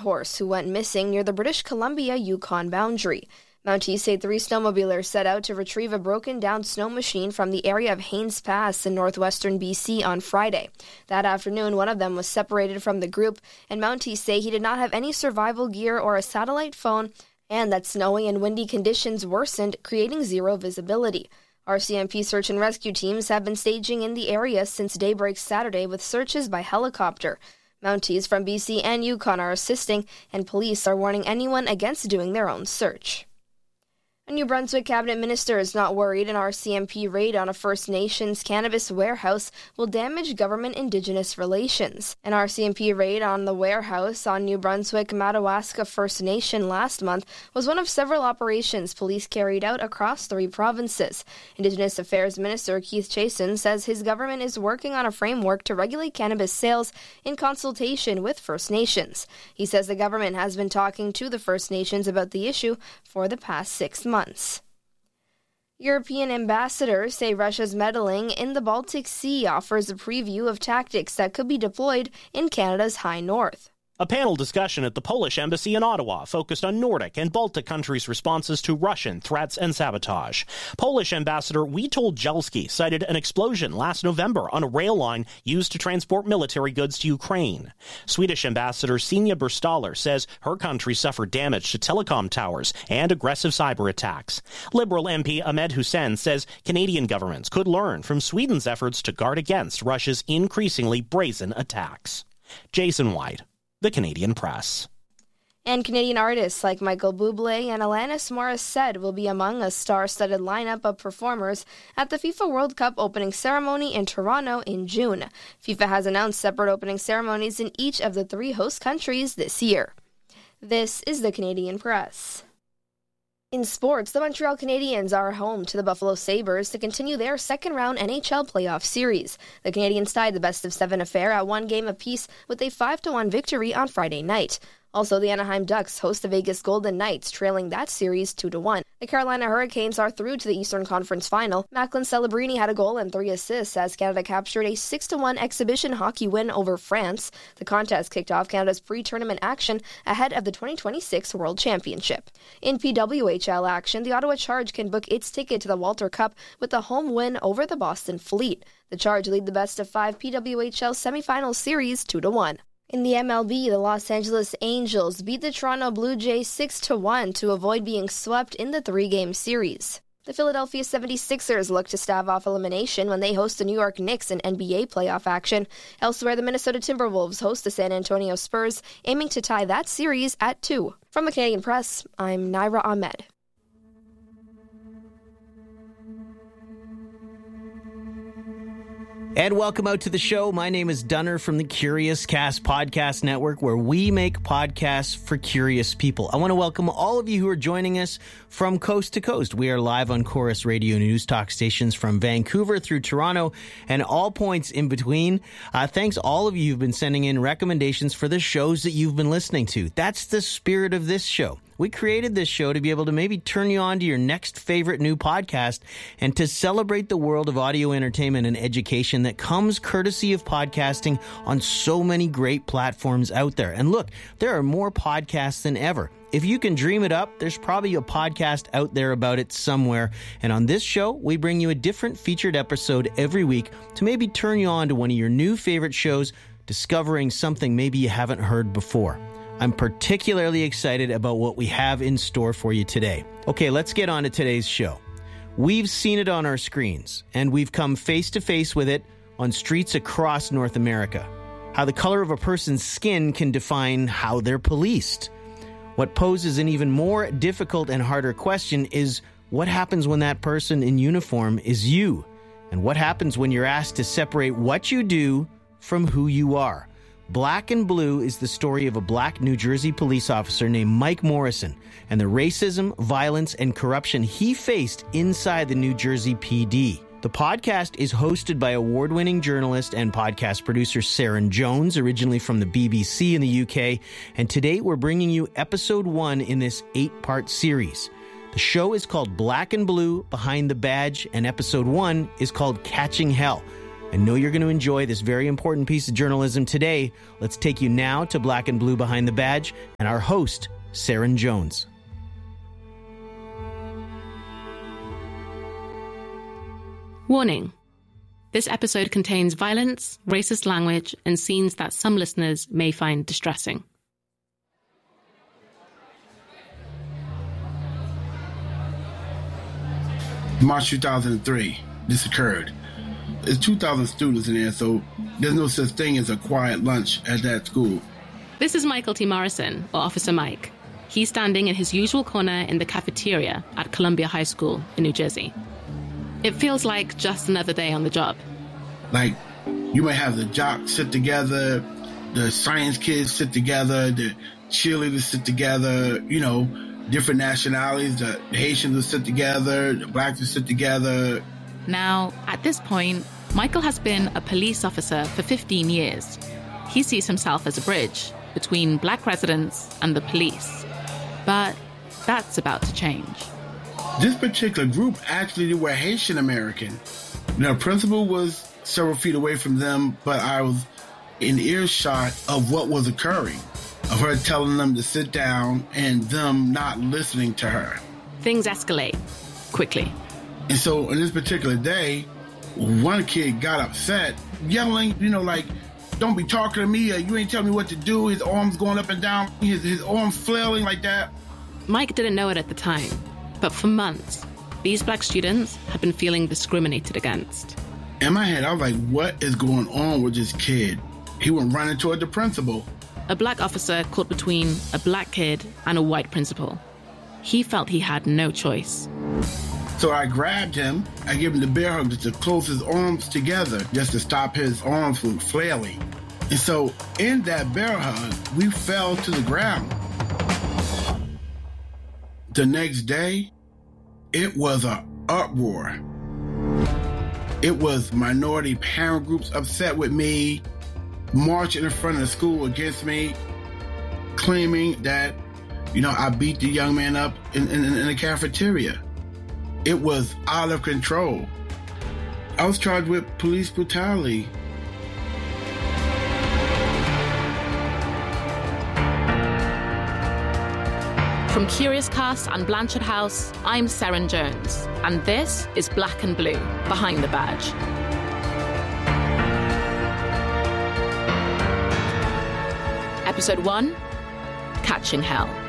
horse who went missing near the British Columbia-Yukon boundary. Mounties say 3 snowmobilers set out to retrieve a broken-down snow machine from the area of Haines Pass in northwestern BC on Friday. That afternoon, one of them was separated from the group, and Mounties say he did not have any survival gear or a satellite phone, and that snowy and windy conditions worsened, creating zero visibility. RCMP search and rescue teams have been staging in the area since daybreak Saturday with searches by helicopter. Mounties from BC and Yukon are assisting, and police are warning anyone against doing their own search. A New Brunswick cabinet minister is not worried an RCMP raid on a First Nations cannabis warehouse will damage government-Indigenous relations. An RCMP raid on the warehouse on New Brunswick-Madawaska First Nation last month was one of several operations police carried out across 3 provinces. Indigenous Affairs Minister Keith Chason says his government is working on a framework to regulate cannabis sales in consultation with First Nations. He says the government has been talking to the First Nations about the issue for the past 6 months. European ambassadors say Russia's meddling in the Baltic Sea offers a preview of tactics that could be deployed in Canada's high north. A panel discussion at the Polish embassy in Ottawa focused on Nordic and Baltic countries' responses to Russian threats and sabotage. Polish Ambassador Witold Jelski cited an explosion last November on a rail line used to transport military goods to Ukraine. Swedish Ambassador Signe Berstaller says her country suffered damage to telecom towers and aggressive cyber attacks. Liberal MP Ahmed Hussein says Canadian governments could learn from Sweden's efforts to guard against Russia's increasingly brazen attacks. Jason White, The Canadian Press. And Canadian artists like Michael Bublé and Alanis Morissette will be among a star-studded lineup of performers at the FIFA World Cup opening ceremony in Toronto in June. FIFA has announced separate opening ceremonies in each of the 3 host countries this year. This is the Canadian Press. In sports, the Montreal Canadiens are home to the Buffalo Sabres to continue their second-round NHL playoff series. The Canadiens tied the best-of-7 affair at 1 game apiece with a 5-1 victory on Friday night. Also, the Anaheim Ducks host the Vegas Golden Knights, trailing that series 2-1. The Carolina Hurricanes are through to the Eastern Conference Final. Macklin Celebrini had a goal and 3 assists as Canada captured a 6-1 exhibition hockey win over France. The contest kicked off Canada's pre-tournament action ahead of the 2026 World Championship. In PWHL action, the Ottawa Charge can book its ticket to the Walter Cup with a home win over the Boston Fleet. The Charge lead the best-of-5 PWHL semifinal series 2-1. In the MLB, the Los Angeles Angels beat the Toronto Blue Jays 6-1 to avoid being swept in the 3-game series. The Philadelphia 76ers look to stave off elimination when they host the New York Knicks in NBA playoff action. Elsewhere, the Minnesota Timberwolves host the San Antonio Spurs, aiming to tie that series at 2. From the Canadian Press, I'm Naira Ahmed. And welcome out to the show. My name is Dunner from the Curious Cast Podcast Network, where we make podcasts for curious people. I want to welcome all of you who are joining us from coast to coast. We are live on Chorus Radio News Talk stations from Vancouver through Toronto and all points in between. Thanks all of you who've been sending in recommendations for the shows that you've been listening to. That's the spirit of this show. We created this show to be able to maybe turn you on to your next favorite new podcast and to celebrate the world of audio entertainment and education that comes courtesy of podcasting on so many great platforms out there. And look, there are more podcasts than ever. If you can dream it up, there's probably a podcast out there about it somewhere. And on this show, we bring you a different featured episode every week to maybe turn you on to one of your new favorite shows, discovering something maybe you haven't heard before. I'm particularly excited about what we have in store for you today. Okay, let's get on to today's show. We've seen it on our screens, and we've come face to face with it on streets across North America. How the color of a person's skin can define how they're policed. What poses an even more difficult and harder question is what happens when that person in uniform is you? And what happens when you're asked to separate what you do from who you are? Black and Blue is the story of a black New Jersey police officer named Mike Morrison and the racism, violence, and corruption he faced inside the New Jersey PD. The podcast is hosted by award-winning journalist and podcast producer Saren Jones, originally from the BBC in the UK, and today we're bringing you episode 1 in this 8-part series. The show is called Black and Blue, Behind the Badge, and episode 1 is called Catching Hell. I know you're going to enjoy this very important piece of journalism today. Let's take you now to Black and Blue Behind the Badge and our host, Saren Jones. Warning. This episode contains violence, racist language, and scenes that some listeners may find distressing. March 2003, this occurred. There's 2,000 students in there, so there's no such thing as a quiet lunch at that school. This is Michael T. Morrison, or Officer Mike. He's standing in his usual corner in the cafeteria at Columbia High School in New Jersey. It feels like just another day on the job. Like, you might have the jocks sit together, the science kids sit together, the cheerleaders sit together, you know, different nationalities, the Haitians will sit together, the blacks will sit together. Now, at this point, Michael has been a police officer for 15 years. He sees himself as a bridge between black residents and the police. But that's about to change. This particular group actually were Haitian American. The principal was several feet away from them, but I was in earshot of what was occurring, of her telling them to sit down and them not listening to her. Things escalate quickly. And so on this particular day, one kid got upset, yelling, you know, like, don't be talking to me, you ain't telling me what to do. His arms going up and down, his arms flailing like that. Mike didn't know it at the time, but for months, these black students had been feeling discriminated against. In my head, I was like, what is going on with this kid? He went running toward the principal. A black officer caught between a black kid and a white principal. He felt he had no choice. So I grabbed him, I gave him the bear hug just to close his arms together, just to stop his arms from flailing. And so in that bear hug, we fell to the ground. The next day, it was an uproar. It was minority parent groups upset with me, marching in front of the school against me, claiming that, you know, I beat the young man up in the cafeteria. It was out of control. I was charged with police brutality. From Curious Cast and Blanchard House, I'm Saren Jones, and this is Black and Blue, Behind the Badge. Episode 1, Catching Hell.